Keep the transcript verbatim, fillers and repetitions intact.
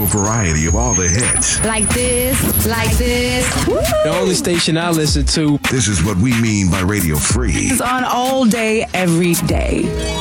variety of all the hits. Like this, like this. Woo! The only station I listen to. This is what we mean by Radio Free. It's on all day, every day.